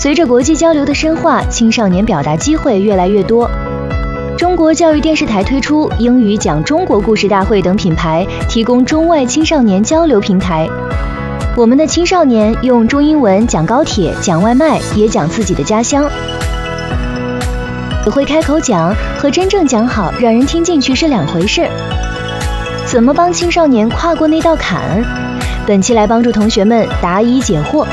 随着国际交流的深化，青少年表达机会越来越多。中国教育电视台推出英语讲中国故事大会等品牌，提供中外青少年交流平台。我们的青少年用中英文讲高铁、讲外卖，也讲自己的家乡。会开口讲和真正讲好，让人听进去是两回事。怎么帮青少年跨过那道坎？本期来帮助同学们答疑解惑。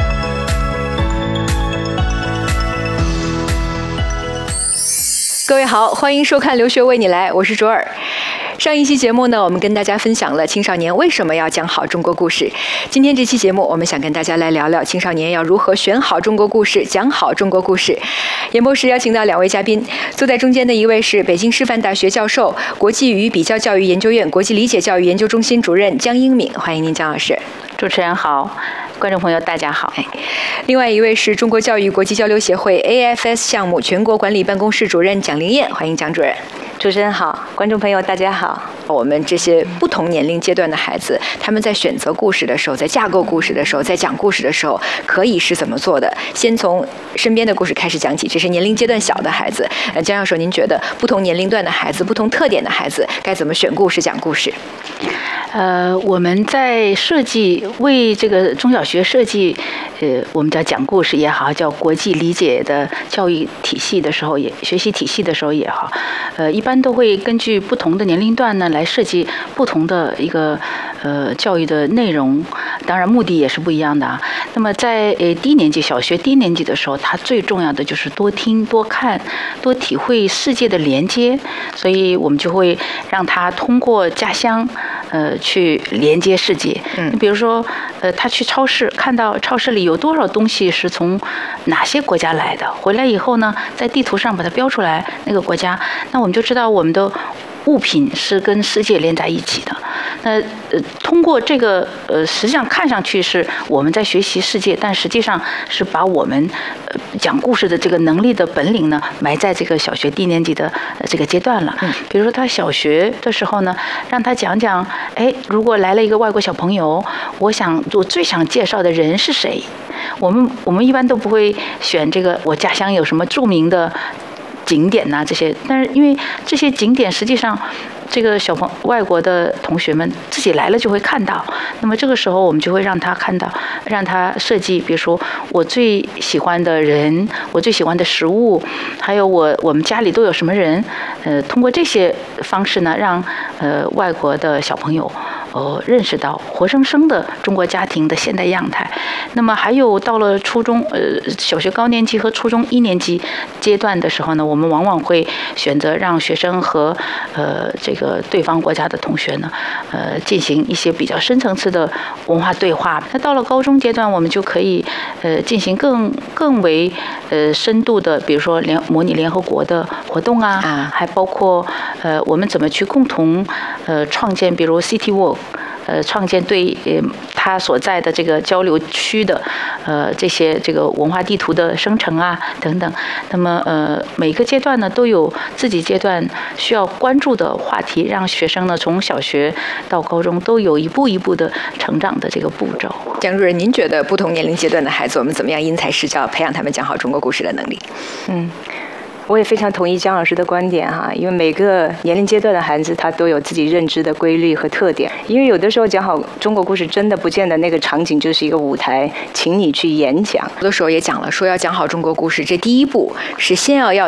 各位好，欢迎收看《留学为你来》，我是卓尔。上一期节目呢，我们跟大家分享了青少年为什么要讲好中国故事。今天这期节目，我们想跟大家来聊聊青少年要如何选好中国故事，讲好中国故事。演播室邀请到两位嘉宾，坐在中间的一位是北京师范大学教授、国际与比较教育研究院国际理解教育研究中心主任姜英敏，欢迎您，姜老师。 主持人好，观众朋友大家好。 另外一位是中国教育国际交流协会 AFS 项目全国管理办公室主任蒋玲燕，欢迎蒋主任。 主持人好，观众朋友大家好。 我们这些不同年龄阶段的孩子，他们在选择故事的时候，在架构故事的时候，在讲故事的时候，可以是怎么做的？先从身边的故事开始讲起，这是年龄阶段小的孩子。姜教授，您觉得不同年龄段的孩子、不同特点的孩子该怎么选故事、讲故事？ 我们在设计为这个中小学设计，我们叫讲故事也好，叫国际理解的教育体系的时候也，学习体系的时候也好，一般都会根据不同的年龄段呢来设计不同的一个教育的内容，当然目的也是不一样的啊。那么在低年级小学低年级的时候，它最重要的就是多听、多看、多体会世界的连接，所以我们就会让他通过家乡去连接世界。你比如说他去超市，看到超市里有多少东西是从哪些国家来的，回来以后呢，在地图上把它标出来那个国家，那我们就知道我们的物品是跟世界连在一起的。那通过这个实际上看上去是我们在学习世界，但实际上是把我们讲故事的这个能力的本领呢埋在这个小学低年级的这个阶段了。比如说他小学的时候呢，让他讲讲，如果来了一个外国小朋友，我最想介绍的人是谁？我们一般都不会选这个我家乡有什么著名的景点呐这些，但是因为这些景点实际上这个外国的同学们自己来了就会看到，那么这个时候我们就会让他看到，让他设计，比如说我最喜欢的人，我最喜欢的食物，还有我们家里都有什么人，通过这些方式呢，让外国的小朋友认识到活生生的中国家庭的现代样态。那么还有到了初中小学高年级和初中一年级阶段的时候呢，我们往往会选择让学生和这个对方国家的同学呢进行一些比较深层次的文化对话。那到了高中阶段，我们就可以进行更为深度的，比如说模拟联合国的活动啊，还包括我们怎么去共同创建，比如 City Walk，创建对他所在的这个交流区的这些这个文化地图的生成啊等等。那么每个阶段呢都有自己阶段需要关注的话题，让学生呢从小学到高中都有一步一步的成长的这个步骤。 蒋主任，您觉得不同年龄阶段的孩子，我们怎么样因材施教，培养他们讲好中国故事的能力？ 我也非常同意姜老师的观点哈，因为每个年龄阶段的孩子他都有自己认知的规律和特点。因为有的时候讲好中国故事，真的不见得那个场景就是一个舞台，请你去演讲。 有的时候也讲了，说要讲好中国故事，这第一步是先要